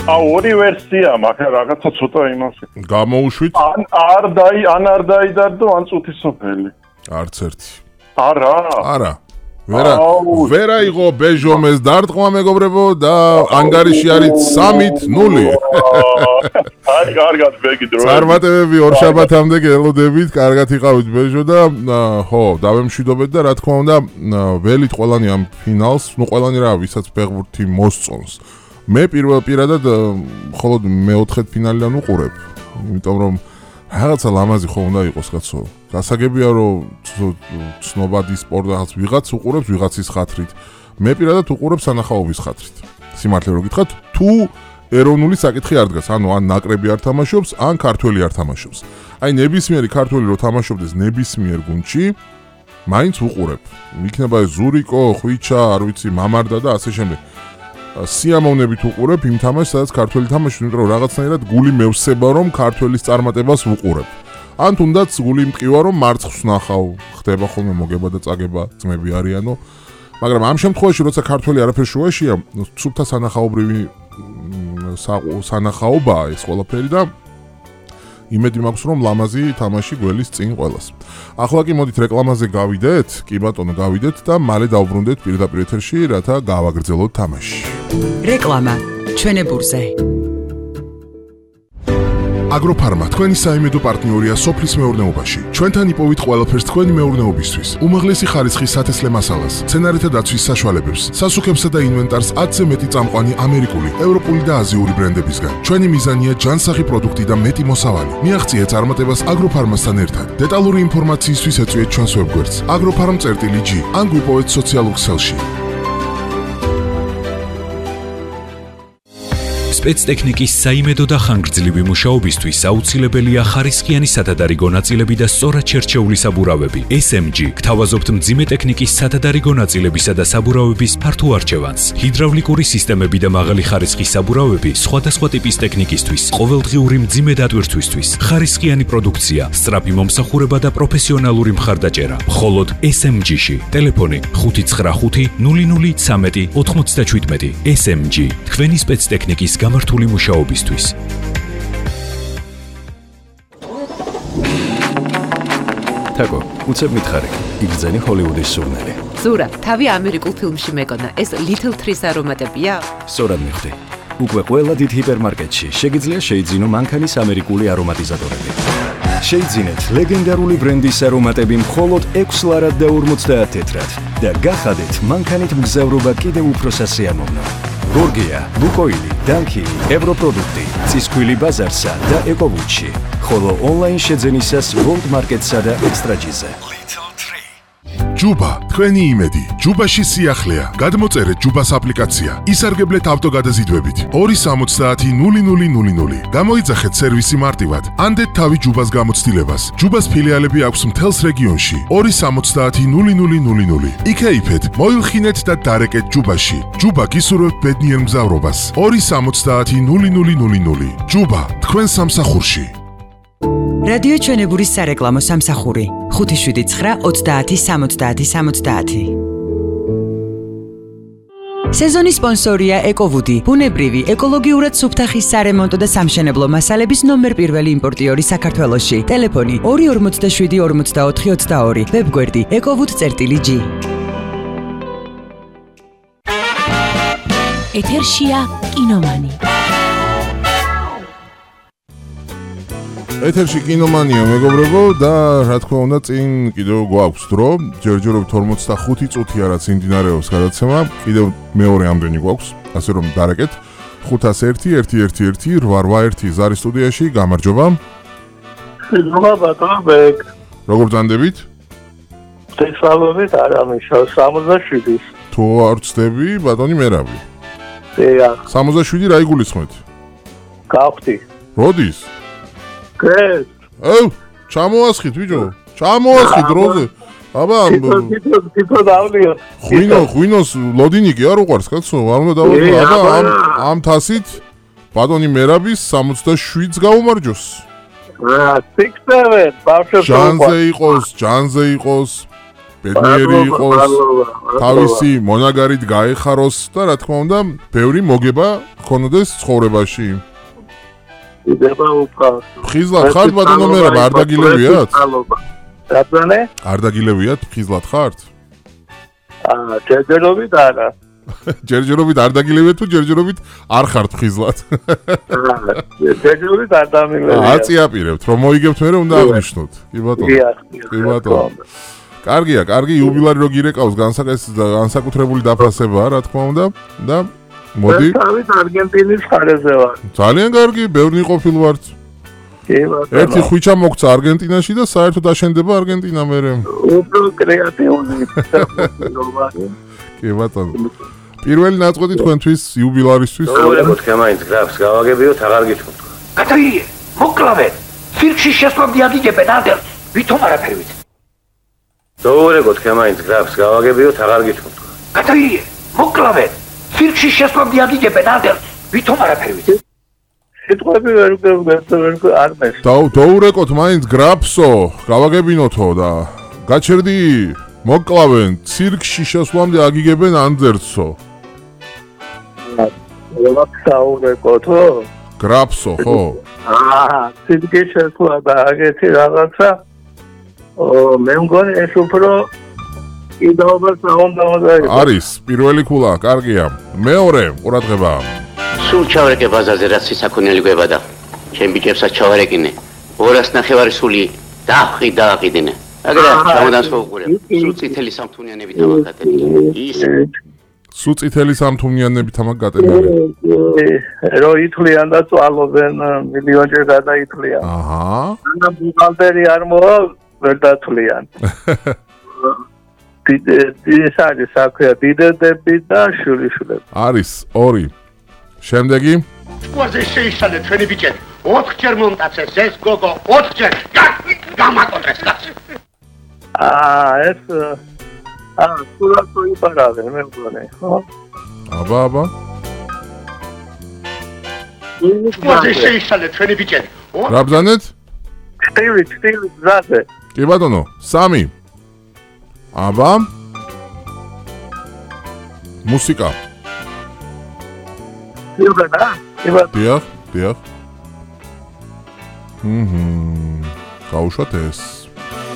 ორი ვერსია, მაგრამ რაღაცა ცოტა იმასე. გამოუშვით? ან არ დაიდარდო, ან წუთი სოფელი. არც ერთი. არა. ვერა იღო ბეჟომეს დარტყმა მეგობრებო და ანგარიში არის 3-0. აი კარგად მეგიდრო. წარმატებები ორშაბათამდე გელოდებით, კარგად იყავით ბეჟო და ხო, დავემშვიდობეთ და რა თქმა უნდა, ველით ყველანი ამ ფინალს, ყველანი რა, ვისაც ფეხბურთი მოსწონს. მე პირადად მხოლოდ მეოთხედფინალიდან უყურებ, იმიტომ რომ რაღაცა ლამაზი ხო უნდა იყოს კაცო. გასაგებია რომ ცნობადი სპორტს ვიღაც უყურებს ვიღაცის ხათრით. მე პირადად უყურებ სანახაობის ხათრით. სიმართლე რომ გითხრათ, თუ ეროვნული საკითხი არ დგას, ანუ ან ნაკრები არ თამაშობს, ან ქართველი არ თამაშობს. აი ნებისმიერი ქართველი რო თამაშობდეს ნებისმიერ გუნდში, მაინც უყურებ. იქნება ზურიკო, ხვიჩა, არ ვიცი, მამარდა და ასე შემდეგ. სიამოვნებით უყურებ იმ თამაშს, სადაც ქართველი თამაშობს, იმიტომ რომ რაღაცნაირად გული მევსება, რომ ქართველის წარმატებას ვუყურებ. ან თუნდაც გული მყივა, რომ მარცხს ვნახავ, ხდება ხოლმე მოგება და წაგება ძმები არიანო. მაგრამ ამ შემთხვევაში, როცა ქართველი არაფერ შუაშია, სუფთა სანახაობრივი სანახაობაა ეს ყველაფერი და იმედი მაქვს, რომ ლამაზი თამაში გველის წინ ყველას. ახლა კი მოდით რეკლამაზე გავიდეთ, კი ბატონო გავიდეთ და მალე დავბრუნდეთ პირდაპირ ეთერში, რათა გავაგრძელოთ თამაში. რეკლამა ჩვენებურზე. აგროფარმა თქვენი საიმედო პარტნიორია სოფლის მეურნეობაში. ჩვენთან იპოვით ყველაფერს თქვენი მეურნეობისთვის. უმაღლესი ხარისხის სათესლე მასალას, მცენარეთა დაცვის საშუალებებს, სასუქებსა და ინვენტარს 10-ზე მეტი წამყვანი ამერიკული, ევროპული და აზიური ბრენდებისგან. ჩვენი მიზანია ჯანსაღი პროდუქტი და მეტი მოსავალი. მიაღწიეთ წარმატებას აგროფარმასთან ერთად. დეტალური ინფორმაციისთვის ეწვიეთ ჩვენს ვებგვერდს agropharm.g ან გვიპოვეთ სოციალურ ქსელში. სპეცტექნიკის საიმედო და ხანგრძლივი მუშაობისთვის აუცილებელია ხარისხიანი სათადარიგო ნაწილები და სწორად შერჩეული საბურავები. SMG გთავაზობთ მძიმე ტექნიკის სათადარიგო ნაწილებისა და საბურავების ფართო არჩევანს. ჰიდრავლიკური სისტემები და მაღალი ხარისხის საბურავები სხვადასხვა ტიპის ტექნიკისთვის, ყოველდღიური მძიმე დატვირთვისთვის. ხარისხიანი პროდუქცია, სწრაფი მომსახურება და პროფესიონალური მხარდაჭერა. მხოლოდ SMG-ში. ტელეფონი 595 0013 97. SMG თქვენი სპეცტექნიკის გამართული მუშაობისთვის. თაკო, უცებ მითხარი, იგრძენი ჰოლივუდის სურნელი. ზურა, თავი ამერიკულ ფილმში მეკონა, ეს Little Trees არომატებია? სწორად მიხვდი. უკვე ყველა დიდ ჰიპერმარკეტში შეგიძლია შეიძინო მანქანის ამერიკული არომატიზატორები. შეიძინეთ ლეგენდარული ბრენდის არომატები მხოლოდ 6 ლარად და 50 თეთრად და გახადეთ მანქანით მგზავრობა კიდევ უფრო სასიამოვნო. გორგია, ლუკოილი, დანკილი, ევროპროდუქტი, ცისქვილი ბაზარსა და ეკოვუჩი. ხოლო ონლაინ შეძენისას World Market-სა და Extra-G-ზე. ჯუბა, თქვენი იმედი. ჯუბაში სიახლეა. გადმოწერეთ ჯუბას აპლიკაცია. ისარგებლეთ ავტოგადაზიდვებით. 270-0000. გამოიძახეთ სერვისი მარტივად. ანდეთ თავი ჯუბას გამოცდილებას. ჯუბას ფილიალები აქვს მთელს რეგიონში. 270-0000. იქეიფეთ, მოილხინეთ და დარეკეთ ჯუბაში. ჯუბა გისურვებთ ბედნიერ მგზავრობას. 270-0000. ჯუბა, თქვენ სამსახურში. რადიო ჩვენებურის სარეკლამო სამსახური 579-30-70-70. სეზონის სპონსორია ეკოვუდი, ბუნებრივი, ეკოლოგიურად სუფთა ხის სარემონტო და სამშენებლო მასალების ნომერ პირველი იმპორტიორი საქართველოში. ტელეფონი 247-44-22, ვებგვერდი ekovud.g. ეთერშია კინომანი. ეთერში კინომანია მეგობრებო და რა თქმა უნდა წინ კიდევ გვაქვს დრო ჯერჯერობით 45 წუთია რაც იმდინარეობს გადაცემა კიდევ მეორე ამდენი გვაქვს ასე რომ დარეკეთ 501-111-881 ზარის სტუდიაში გამარჯობა მადლობა ბატონო ბეკ როგორ ძანდებით წესალობით არა მიშა 67 თუ არ ვწდები ბატონი მერავი ეა 67 რა იგულისხმეთ გავხდი როდის კეს ჩამოასხით ბიჭო ჩამოასხით დროზე აბა თითო დავლია ღვინოს ლოდინიკი არ უყარს კაცო არ უნდა დავაწყო აბა ამ თასით ბატონი მერაბის 67-ს გაუმარჯოს 6-7 ბავშვებს ჯანზე იყოს ბედნიერი იყოს, თავისი მონაგარით გაეხაროს და რა თქმა უნდა, ბევრი მოგება ქონოდეს ცხოვრებაში. იდება უკავს. ფხიზლად ხართ ბატონო მერაბ, არ დაგილევიათ? რატანე? არ დაგილევიათ, ფხიზლად ხართ? ჯერჯერობით არა. ჯერჯერობით არ დაგილევიათ თუ ჯერჯერობით არ ხართ ფხიზლად? ჯერჯერობით არ დამილევიათ. აწიაპირებთ, რომ მოიგებთ მე უნდა აღნიშნოთ. კი ბატონო. კი ბატონო. კარგია, კარგი იუბილარი რო გირეკავს განსაკუთრებული დაფასებაა, რა თქმა უნდა და მოდი. თავით არგენტინის ხარეზე ვარ. ძალიან კარგი, ბევრი ყოფილ ვართ. კი ბატონო. ერთი ხვიჩა მოგცა არგენტინაში და საერთოდ აშენდება არგენტინა მერე. უფრო კრეატიული ხდება. კი ბატონო. პირველი ნაწყვეტი თქვენთვის იუბილარისთვის. როგორ თემაინც გრაფს გავაგებიოთ, აღარ გითხოვთ. კატარიე, მოკლავე. ფირკში შესვლამდე ადიდებენ ადერს. ვითომ არაფერი ვიცი. როგორ თემაინც გრაფს გავაგებიოთ, აღარ გითხოვთ. კატარიე, მოკლავე. ფირკში შესვლამდე ადიდებენ ადერს. ვითომ არაფერი ვიცი. სიტყვები ვერ არ მეს. დაურეკოთ მაინც გრაფსო, გავაგებინოთო და გაჩერდი მოკლავენ, ცირკში შესვლამდე აგიგებენ ანდერსო. დაურეკოთო? გრაფსო, ხო? ცირკში შესვლა და აგეთი რაღაცა. მე მგონი ეს უფრო იდაობას უნდა დაიწყოს. არის პირველი ქულა, კარგია. მეორე ყურადღება. სულ ჩავარეკე ბაზარზე რაც სისაქონელი გვებადა. ჩემ ბიჭებსაც ჩავარეკინე. 250 სული დაახი დააყიდინე. აგრა ჩამოდანს მოუყურე. სულ წითელი სამთუნიანებით ამაკატენილი. ის სულ წითელი სამთუნიანებით ამაკატენილი. რო ითვლიან და წვალობენ მილიონჯერ გადაითვლიან. აჰა. და ბუღალტერი არ მოვა ვერ დათვლიან. ეს არის საქმე დიდედები და შვილიშვილები. არის 2. შემდეგი. სკوازე შეიშალე ჩვენი ბიჭები. 4-ჯერ მომტაცეს ეს გოგო, 4-ჯერ. გამაკონტრეს კაცი. ეს სულათო იპარავენ მე მგონი, ხო? აბა. სკوازე შეიშალე ჩვენი ბიჭები. რა ბრძანეთ? ჩტილი ზაზე. კი ბატონო, 3. აბა. მუსიკა. დიახ. გაუშვათ ეს.